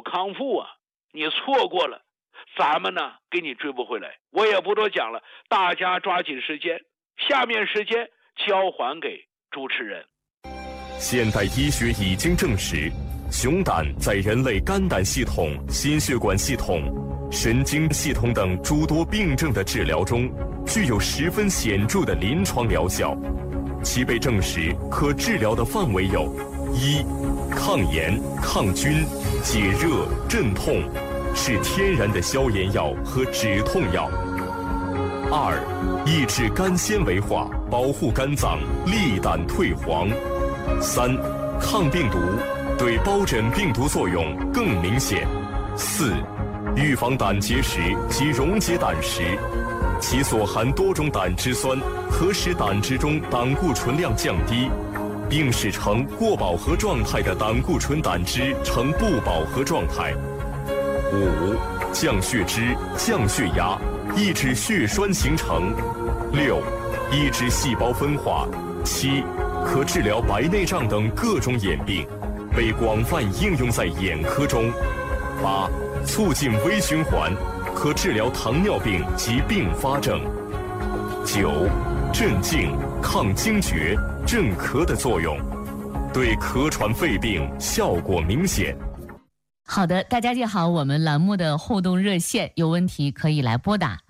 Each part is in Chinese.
康复啊，你错过了，咱们呢给你追不回来。我也不多讲了，大家抓紧时间，下面时间交还给主持人。 现代医学已经证实，熊胆在人类肝胆系统、心血管系统、神经系统等诸多病症的治疗中，具有十分显著的临床疗效。其被证实可治疗的范围有：一、抗炎、抗菌、解热、镇痛，是天然的消炎药和止痛药；二、抑制肝纤维化，保护肝脏，利胆退黄；三、抗病毒，对疱疹病毒作用更明显；四、预防胆结石及溶解胆石，其所含多种胆汁酸可使胆汁中胆固醇量降低，并使呈过饱和状态的胆固醇胆汁呈不饱和状态。五、降血脂、降血压，抑制血栓形成。六、抑制细胞分化。七、可治疗白内障等各种眼病，被广泛应用在眼科中。八、促进微循环，可治疗糖尿病及并发症。九、镇静、抗惊厥、镇咳的作用，对咳喘肺病效果明显。 好的，大家记好我们栏目的互动热线，有问题可以来拨打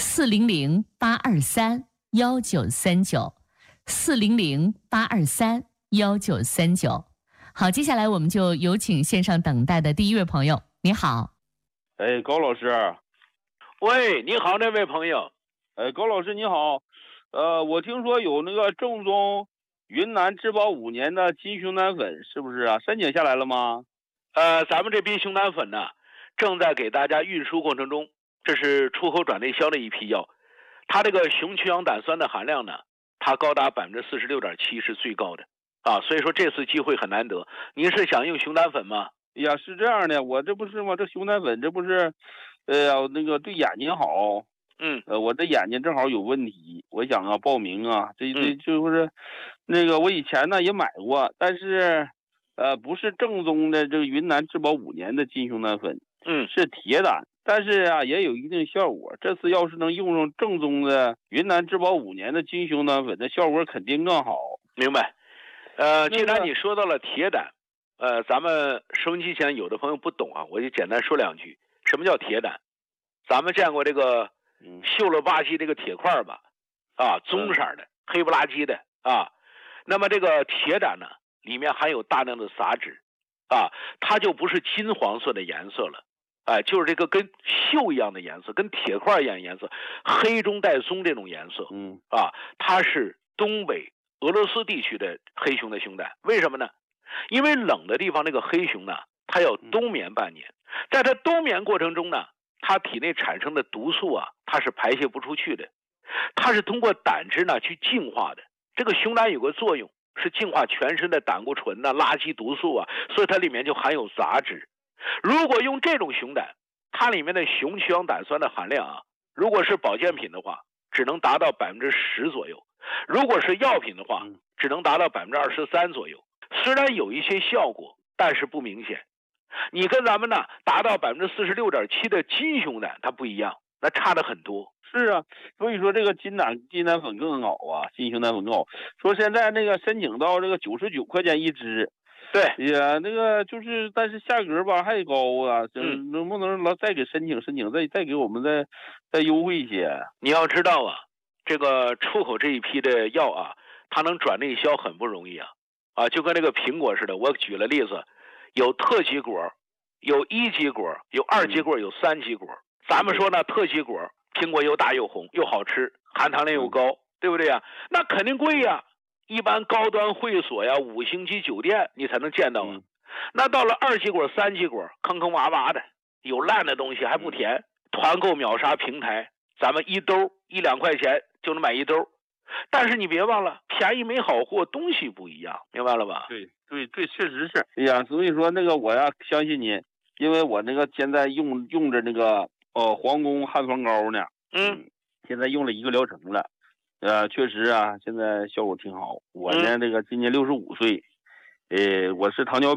400-823-1939，400-823-1939。好，接下来我们就有请线上等待的第一位朋友。你好。 哎，高老师。 喂，你好，那位朋友。 哎，高老师你好。我听说有那个正宗云南质保5年的金熊胆粉，是不是啊？申请下来了吗？ 咱们这批熊胆粉呢，正在给大家运输过程中，这是出口转内销的一批药。它这个雄曲氧胆酸的含量呢，它高达46.7%，是最高的啊。所以说这次机会很难得。您是想用熊胆粉吗？ 呀，是这样的，我这不是吗？这熊胆粉这不是，那个对眼睛好。我这眼睛正好有问题，我想啊报名啊，这就是那个我以前呢也买过，但是不是正宗的这个云南质保5年的金熊胆粉，是铁胆，但是啊也有一定效果。这次要是能用上正宗的云南质保5年的金熊胆粉，这效果肯定更好。 明白。既然你说到了铁胆，咱们收音机前有的朋友不懂啊，我就简单说两句。什么叫铁胆？咱们见过这个锈了吧唧这个铁块吧，啊，棕色的，黑不拉几的啊。那么这个铁胆呢，里面含有大量的杂质，啊，它就不是金黄色的颜色了，就是这个跟锈一样的颜色，跟铁块一样的颜色，黑中带棕这种颜色，它是东北俄罗斯地区的黑熊的熊胆。为什么呢？因为冷的地方那个黑熊呢，它要冬眠半年，在它冬眠过程中呢，它体内产生的毒素啊，它是排泄不出去的，它是通过胆汁呢去净化的。这个熊胆有个作用，是净化全身的胆固醇呐、垃圾毒素啊，所以它里面就含有杂质。如果用这种熊胆，它里面的雄曲氧胆酸的含量啊，如果是保健品的话，只能达到10%左右；如果是药品的话，只能达到23%左右。虽然有一些效果，但是不明显。你跟咱们呢达到46.7%的金熊胆它不一样，那差得很多。 是啊，所以说这个金胆粉更好啊，金熊胆粉更好。说现在那个申请到这个99块钱一支， 对呀，那个就是，但是价格吧还高啊，能不能再给申请，再给我们再优惠一些？ 你要知道啊，这个出口这一批的药啊，它能转内销很不容易啊，就跟那个苹果似的。我举了例子，有特级果，有1级果，有2级果，有3级果。咱们说呢，特级果苹果又大又红又好吃，含糖量又高，对不对呀？那肯定贵呀，一般高端会所呀、5星级酒店你才能见到啊。那到了2级果、3级果，坑坑洼洼的，有烂的东西还不甜。团购秒杀平台，咱们一兜1-2块钱就能买一兜。但是你别忘了，便宜没好货，东西不一样，明白了吧？ 对，确实是。哎呀，所以说那个我呀相信你，因为我那个现在用着那个皇宫汉方膏呢，现在用了1个疗程了，确实啊，现在效果挺好。我呢这个今年65岁，我是糖尿病，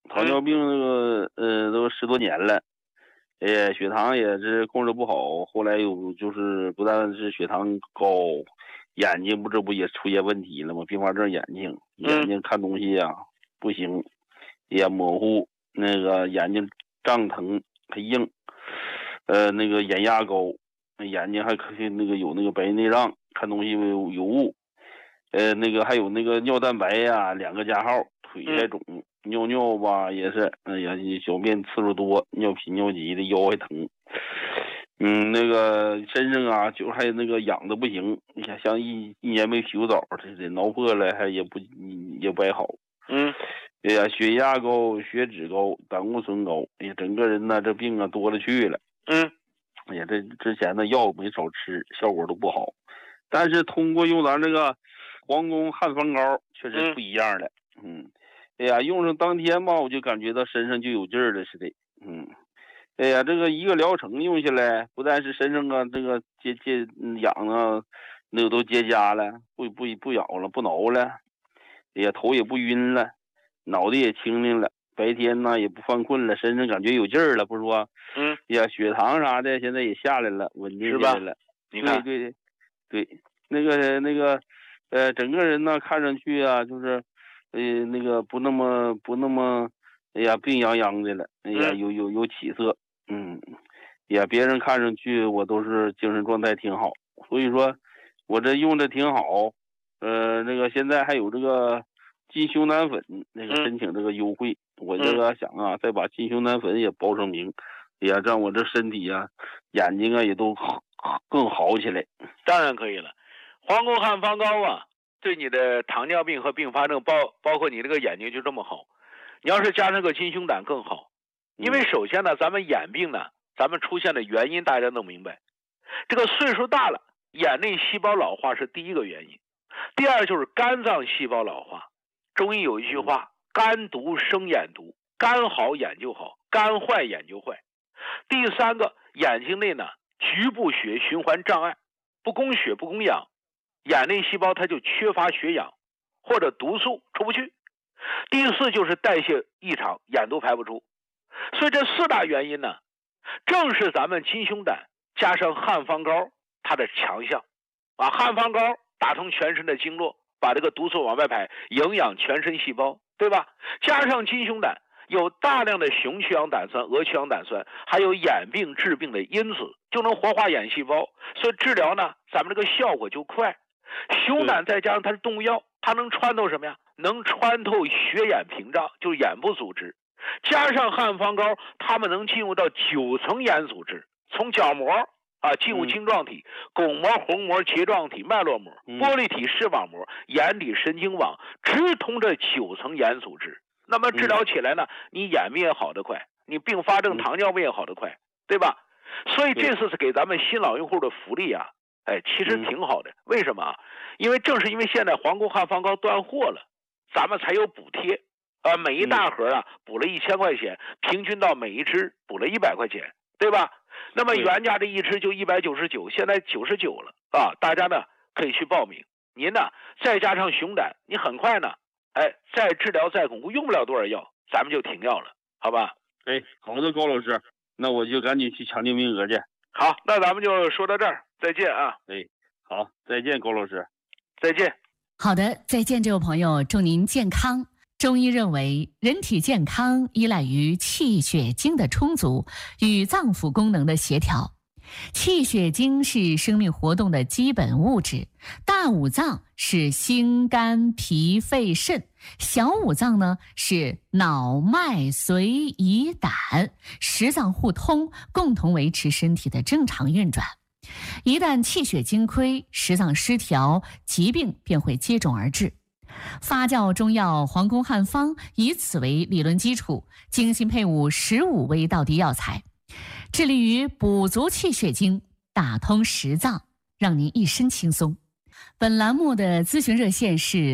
糖尿病那个都10多年了，血糖也是控制不好，后来就是不但是血糖高，眼睛这不也出现问题了吗？并发症眼睛看东西呀不行，也模糊，那个眼睛胀疼还硬，那个眼压高，眼睛还可以那个有那个白内障，看东西有雾，那个还有那个尿蛋白呀2个加号，腿还肿，尿吧也是，哎呀，小便次数多，尿频尿急的，腰还疼。那个身上啊，就还那个痒的不行，你看像一年没洗过澡，这挠破了还也不还好。哎呀，血压高，血脂高，胆固醇高，哎呀，整个人呢这病啊多了去了。哎呀，这之前的药没少吃，效果都不好，但是通过用咱这个皇宫汉方膏，确实不一样了。哎呀，用上当天吧，我就感觉到身上就有劲儿了似的。哎呀，这个一个疗程用下来，不但是身上啊这个痒啊，那个都结痂了，不痒了，不挠了。哎呀，头也不晕了，脑袋也清静了，白天呢也不犯困了，身上感觉有劲儿了，不是说？哎呀，血糖啥的现在也下来了，稳定下来了。 你看， 对，那个整个人呢看上去啊，就是那个不那么，哎呀，病殃殃的了。哎呀，有起色。也别人看上去我都是精神状态挺好，所以说我这用的挺好。那个现在还有这个金熊胆粉，那个申请这个优惠，我这个想啊，再把金熊胆粉也报上名，哎呀，让我这身体啊、眼睛啊也都更好起来。 当然可以了，皇宫汉方膏啊，对你的糖尿病和并发症包括你这个眼睛就这么好。你要是加上个金熊胆更好，因为首先呢，咱们眼病呢，咱们出现的原因大家都明白，这个岁数大了，眼内细胞老化是第一个原因，第二就是肝脏细胞老化。中医有一句话，肝毒生眼毒，肝好眼就好，肝坏眼就坏。第三个，眼睛内呢局部血循环障碍，不供血不供氧，眼内细胞它就缺乏血氧，或者毒素出不去。第四就是代谢异常，眼都排不出。所以这4大原因呢，正是咱们金熊胆加上汉方膏它的强项啊。汉方膏打通全身的经络，把这个毒素往外排，营养全身细胞，对吧？加上金熊胆有大量的雄曲氧胆酸、鹅曲氧胆酸，还有眼病治病的因子，就能活化眼细胞，所以治疗呢咱们这个效果就快。熊胆再加上它是动物药，它能穿透什么呀？能穿透血眼屏障，就是眼部组织。加上汉方膏，它们能进入到9层眼组织，从角膜啊进入晶状体、巩膜、虹膜、睫状体、脉络膜、玻璃体、视网膜、眼底神经网，直通这9层眼组织。那么治疗起来呢，你眼病也好得快，你并发症糖尿病也好得快，对吧？所以这次是给咱们新老用户的福利啊，其实挺好的。为什么啊？因为正是因为现在皇宫汉方膏断货了，咱们才有补贴。每一大盒啊补了1000块钱，平均到每一支补了100块钱，对吧？那么原价这一支就199，现在99了啊！大家呢可以去报名。您呢再加上熊胆，你很快呢，再治疗再巩固，用不了多少药，咱们就停药了，好吧？ 好的，高老师，那我就赶紧去抢订名额去。 好，那咱们就说到这儿，再见啊！ 好，再见，高老师， 再见。 好的，再见，这位朋友，祝您健康。中医认为，人体健康依赖于气血精的充足与脏腑功能的协调。气血精是生命活动的基本物质，大五脏是心、肝、脾、肺、肾，小五脏呢是脑、脉、髓、胰、胆，10脏互通，共同维持身体的正常运转。一旦气血精亏，10脏失调，疾病便会接踵而至。发酵中药皇宫汉方以此为理论基础，精心配伍15味道地药材，致力于补足气血精，打通10脏，让您一身轻松。本栏目的咨询热线是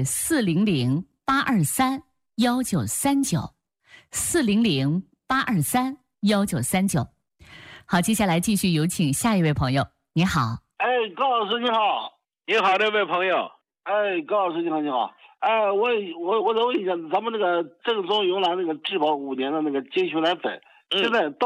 400-823-1939，400-823-1939。好，接下来继续有请下一位朋友。你好。 高老师你好。 你好，这位朋友。 高老师你好。 我再问一下，咱们那个正宗云南那个质保5年的那个金熊奶粉，现在到